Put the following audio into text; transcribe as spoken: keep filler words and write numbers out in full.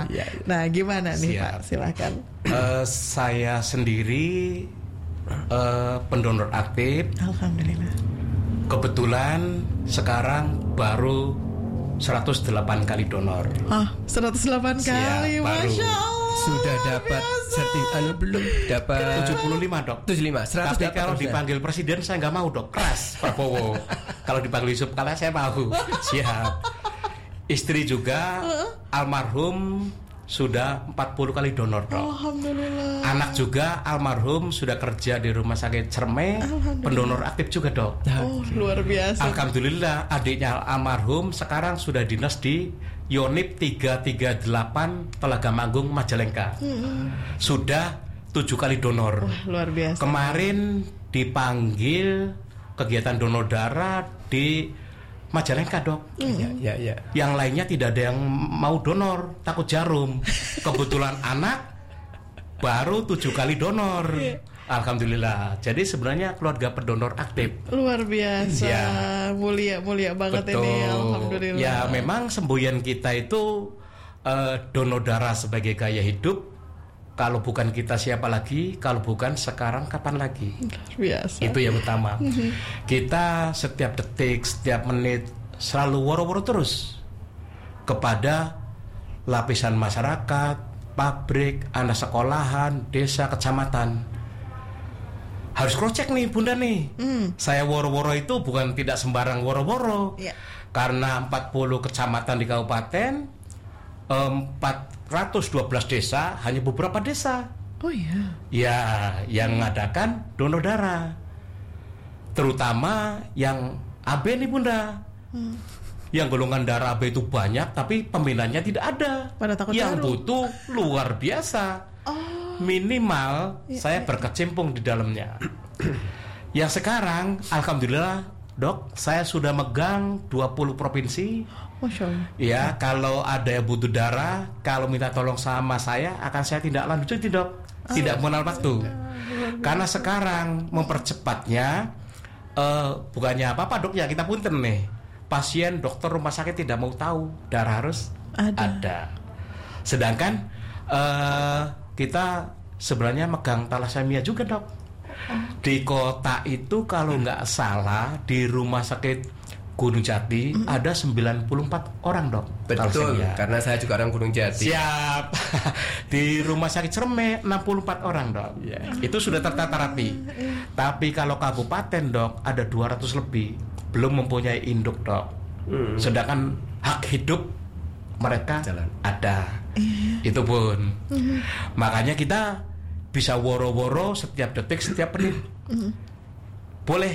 Ya, ya. Nah, gimana nih Siap. Pak? Silakan. Uh, saya sendiri uh, pendonor aktif. Alhamdulillah. Kebetulan sekarang baru seratus delapan kali donor. Ah, seratus delapan kali, Siap, baru. Masya Allah. Sudah dapat sertifikat belum? Dapat tujuh puluh lima dok. tujuh puluh lima. seratus Tapi dapat kalau terus, ya? dipanggil presiden saya nggak mau dok. Keras Prabowo. Kalau dipanggil Yusuf Kala saya mau. Siap. Istri juga almarhum sudah empat puluh kali donor dok. Alhamdulillah. Anak juga almarhum sudah kerja di rumah sakit Cerme, pendonor aktif juga dok. Oh, luar biasa. Alhamdulillah adiknya almarhum sekarang sudah dinas di Yonip tiga tiga delapan Telaga Manggung Majalengka. Hmm. Sudah tujuh kali donor. Wah, luar biasa. Kemarin dipanggil kegiatan donor darah di Majalengka dok. Ya, ya, ya. Yang lainnya tidak ada yang mau donor, takut jarum. Kebetulan anak baru tujuh kali donor. Alhamdulillah. Jadi sebenarnya keluarga pendonor aktif. Luar biasa. Ya. Mulia, mulia banget Betul. ini. Alhamdulillah. Ya memang semboyan kita itu uh, donor darah sebagai gaya hidup. Kalau bukan kita siapa lagi? Kalau bukan sekarang kapan lagi? Luar biasa. Itu yang utama. Kita setiap detik, setiap menit selalu woro-woro terus kepada lapisan masyarakat, pabrik, anak sekolahan, desa, kecamatan. Harus crosscheck nih Bunda nih. Mm. Saya woro-woro itu bukan tidak sembarang woro-woro. Yeah. Karena empat puluh kecamatan di kabupaten, empat ratus dua belas desa, hanya beberapa desa. Oh iya. Ya, yang mengadakan donor darah. Terutama yang A B nih Bunda. Hmm. Yang golongan darah A B itu banyak, tapi pembinaannya tidak ada. Pada takut yang jarum. butuh luar biasa. Oh. Minimal ya, saya ya. berkecimpung di dalamnya. Yang sekarang, alhamdulillah, dok, saya sudah megang dua puluh provinsi. Masya Allah. Ya, kalau ada yang butuh darah, kalau minta tolong sama saya, akan saya tindak lanjuti dok. Tidak mengenal waktu. Karena sekarang mempercepatnya, uh, bukannya apa-apa dok ya, kita punten nih. Pasien, dokter, rumah sakit tidak mau tahu darah harus ada. ada. Sedangkan uh, kita sebenarnya megang talasemia juga dok. Di kota itu kalau nggak salah di rumah sakit Gunung Jati mm. ada sembilan puluh empat orang dok. Betul, talasemia. karena saya juga orang Gunung Jati. Siap. Di rumah sakit Cerme enam puluh empat orang dok. Yeah. Itu sudah tertata rapi. Tapi kalau kabupaten dok ada dua ratus lebih belum mempunyai induk dok. Mm. Sedangkan hak hidup mereka jalan ada. Yeah. Itu pun. Mm-hmm. Makanya kita bisa woro-woro setiap detik, setiap menit. Mm-hmm. Boleh